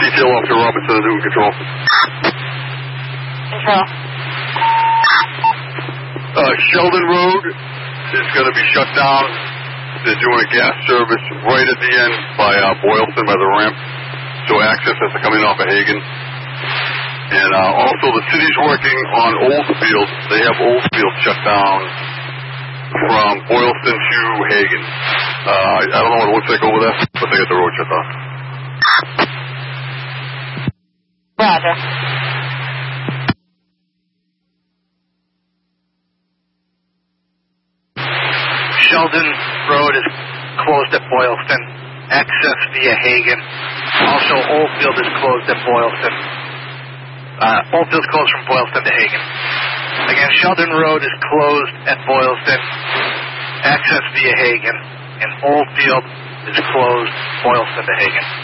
Detail Officer Robinson and Newton Control. Control. Sheldon Road is going to be shut down. They're doing a gas service right at the end by Boylston, by the ramp. So access as they're coming off of Hagen. And also the city's working on Oldfield. They have Oldfield shut down from Boylston to Hagen. I don't know what it looks like over there, but they got the road shut down. Roger. Sheldon Road is closed at Boylston. Access via Hagen. Also, Oldfield is closed at Boylston. Oldfield's closed from Boylston to Hagen. Again, Sheldon Road is closed at Boylston. Access via Hagen. And Oldfield is closed Boylston to Hagen.